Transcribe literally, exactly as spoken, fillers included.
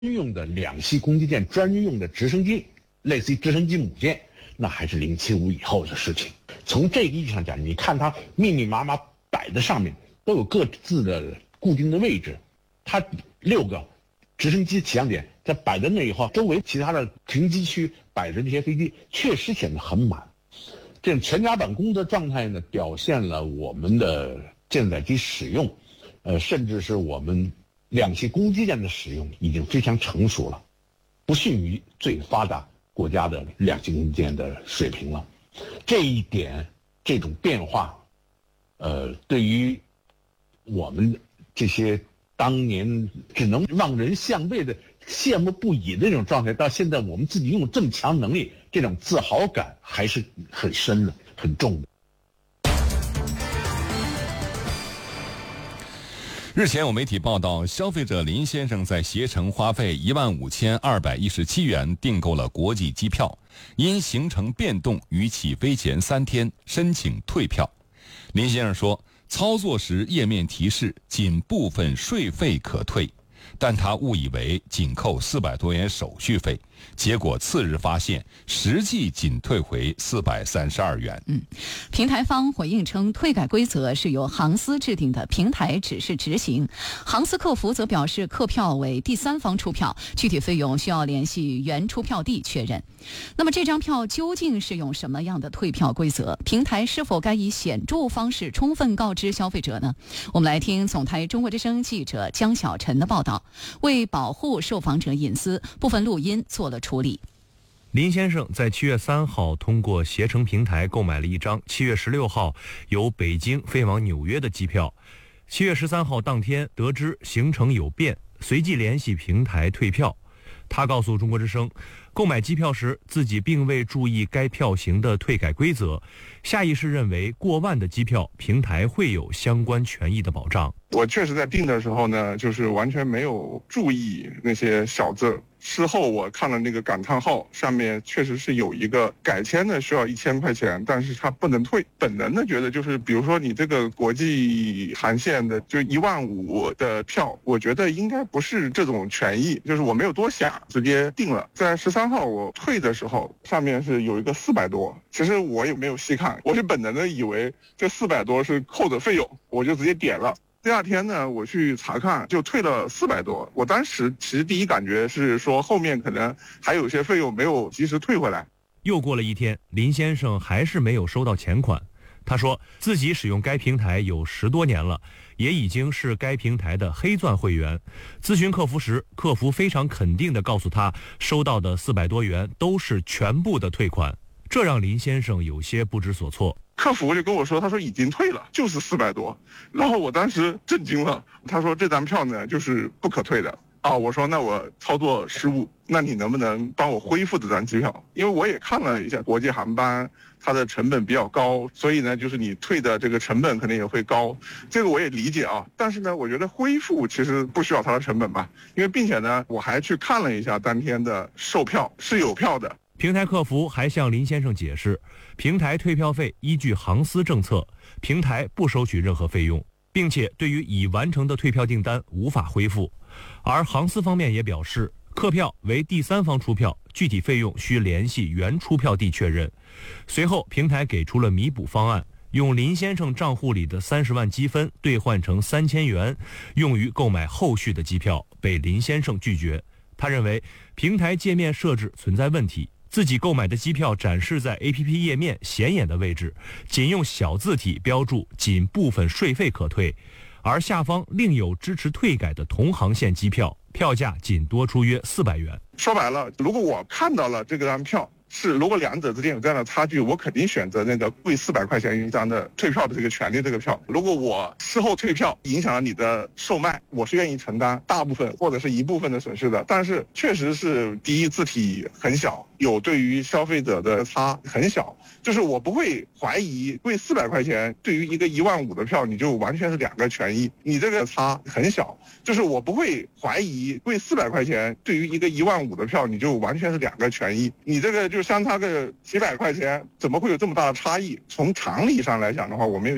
用的两栖攻击舰、专用的直升机，类似于直升机母舰，那还是零七五以后的事情。从这个意义上讲，你看它密密麻麻摆在上面，都有各自的固定的位置。它六个直升机起降点在摆在那以后，周围其他的停机区摆着这些飞机，确实显得很满。这种全甲板工的状态呢，表现了我们的舰载机使用，呃，甚至是我们两栖攻击舰的使用已经非常成熟了，不逊于最发达国家的两栖攻击舰的水平了。这一点，这种变化，呃，对于我们这些当年只能望人项背的、羡慕不已的这种状态，到现在我们自己拥有这么强能力，这种自豪感还是很深的、很重的。 日前有媒体报道，消费者林先生在携程花费一万五千二百一十七元订购了国际机票，因行程变动于起飞前三天申请退票。林先生说，操作时页面提示仅部分税费可退，但他误以为仅扣四百多元手续费，结果次日发现实际仅退回四百三十二元。 嗯，平台方回应称，退改规则是由航司制定的，平台只是执行。航司客服则表示，客票为第三方出票，具体费用需要联系原出票地确认。那么这张票究竟是用什么样的退票规则？平台是否该以显著方式充分告知消费者呢？我们来听总台中国之声记者江小晨的报道。为保护受访者隐私，部分录音做了处理。 林先生在七月三号通过携程平台购买了一张七月十六号由北京飞往纽约的机票。七月十三号当天得知行程有变，随即联系平台退票。他告诉中国之声，购买机票时自己并未注意该票型的退改规则，下意识认为过万的机票平台会有相关权益的保障。 我确实在订的时候呢，就是完全没有注意那些小字。事后我看了那个感叹号，上面确实是有一个改签的需要一千块钱，但是它不能退。本能的觉得就是，比如说你这个国际航线的就一万五的票，我觉得应该不是这种权益，就是我没有多想，直接定了。在十三号我退的时候，上面是有一个四百多，其实我也没有细看，我是本能的以为这四百多是扣的费用，我就直接点了。第二天呢，我去查看，就退了四百多。我当时其实第一感觉是说，后面可能还有些费用没有及时退回来。 又过了一天，林先生还是没有收到钱款。他说自己使用该平台有十多年了，也已经是该平台的黑钻会员。咨询客服时，客服非常肯定地告诉他，收到的四百多元都是全部的退款，这让林先生有些不知所措。 客服就跟我说，他说已经退了，就是四百多。然后我当时震惊了，他说这张票呢就是不可退的啊。我说那我操作失误，那你能不能帮我恢复这张机票？因为我也看了一下国际航班，它的成本比较高，所以呢就是你退的这个成本可能也会高，这个我也理解啊。但是呢，我觉得恢复其实不需要它的成本吧，因为并且呢我还去看了一下当天的售票是有票的。 平台客服还向林先生解释，平台退票费依据航司政策，平台不收取任何费用，并且对于已完成的退票订单无法恢复。而航司方面也表示，客票为第三方出票，具体费用需联系原出票地确认。随后平台给出了弥补方案，用林先生账户里的三十万积分兑换成三千元，用于购买后续的机票，被林先生拒绝。他认为平台界面设置存在问题，自己购买的机票展示在 A P P 页面显眼的位置，仅用小字体标注仅部分税费可退，而下方另有支持退改的同航线机票，票价仅多出约四百元。 说白了，如果我看到了这个张票，是如果两者之间有这样的差距，我肯定选择那个贵四百块钱一张的退票的这个权利这个票。如果我事后退票影响了你的售卖，我是愿意承担大部分或者是一部分的损失的。但是确实是第一字体很小，有对于消费者的差很小，就是我不会怀疑贵四百块钱对于一个一万五的票你就完全是两个权益，你这个差很小，就是我不会怀疑贵四百块钱对于一个一万五的票你就完全是两个权益，你这个就相差个几百块钱，怎么会有这么大的差异？从常理上来讲的话，我没有